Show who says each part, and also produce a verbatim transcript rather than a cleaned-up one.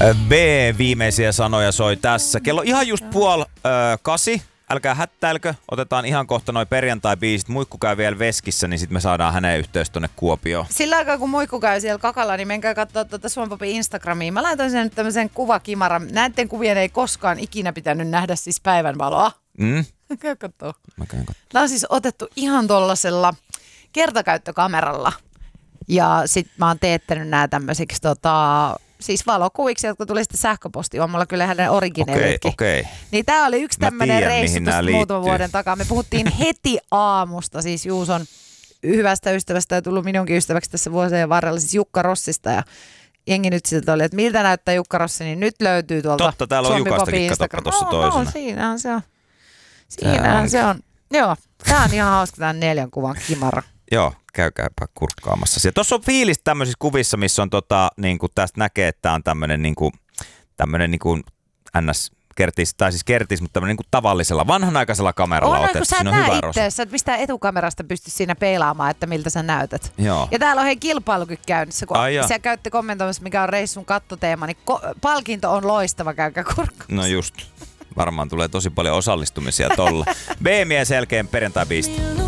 Speaker 1: B viimeisiä sanoja soi tässä. Kello ihan just puol ö, kasi. Älkää hättäilkö. Otetaan ihan kohta noi perjantai-biisit. Muikku käy vielä veskissä, niin sit me saadaan hänen yhteys tonne Kuopioon.
Speaker 2: Sillä aikaa, kun Muikku käy siellä kakalla, niin menkää katsoa tuota Suompapin Instagramiin. Mä laitoin sen nyt tämmöisen kuvakimaran. Näiden kuvien ei koskaan ikinä pitänyt nähdä siis päivänvaloa.
Speaker 1: Mm?
Speaker 2: Käy kattoo.
Speaker 1: Mä käyn kattoo.
Speaker 2: Tää on siis otettu ihan tollasella kertakäyttökameralla. Ja sit mä oon teettänyt nää tämmöisiksi tota... Siis valokuviksi, jotka tuli sitten sähköpostiin. On mulla kyllä hänen origineeritkin.
Speaker 1: Okei, okei.
Speaker 2: Niin tää oli yksi tämmönen reissu tuosta muutaman
Speaker 1: liittyy.
Speaker 2: vuoden takaa. Me puhuttiin heti aamusta, siis Juuson hyvästä ystävästä ja tullut minunkin ystäväksi tässä vuosien varrella, siis Jukka Rossista. Ja jengi nyt sitten oli, että miltä näyttää Jukka Rossi, niin nyt löytyy tuolta
Speaker 1: Totta, täällä on Jukastakin, katsoppa tuossa toisena.
Speaker 2: No, siinähän se on. Siinähän se on. Joo, tää on ihan hauska tämän neljän kuvan kimara.
Speaker 1: Joo, käykääpä kurkkaamassa. Ja tuossa on fiilis tämmöisissä kuvissa, missä on tota, niin kuin tästä näkee, että tää on tämmönen niin kuin, tämmönen niin kuin ns. Kertis, tai siis kertis, mutta tämmönen niin kuin tavallisella, vanhanaikaisella kameralla
Speaker 2: on,
Speaker 1: otettu.
Speaker 2: kun sä
Speaker 1: Siinä on
Speaker 2: näe
Speaker 1: hyvä rosa.
Speaker 2: itse, että mistä etukamerasta pystyt siinä peilaamaan, että miltä sä näytät.
Speaker 1: Joo.
Speaker 2: Ja täällä on hei kilpailukin käynnissä, kun
Speaker 1: Ai
Speaker 2: sä käytte kommentoimassa, mikä on reissun kattoteema, niin ko- palkinto on loistava, käykää kurkkaamassa.
Speaker 1: No just. Varmaan tulee tosi paljon osallistumisia tolla. B-mies selkeän perjantai-biisti.